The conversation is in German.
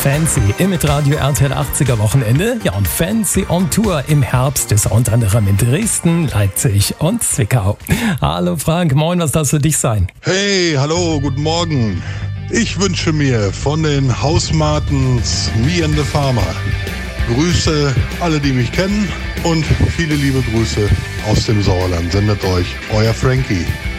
Fancy im Radio RTL 80er Wochenende. Ja, und Fancy on Tour im Herbst ist unter anderem in Dresden, Leipzig und Zwickau. Hallo Frank, moin, was darf für dich sein? Hey, hallo, guten Morgen. Ich wünsche mir von den Hausmartens Me and the Farmer Grüße alle, die mich kennen, und viele liebe Grüße aus dem Sauerland. Sendet euch euer Frankie.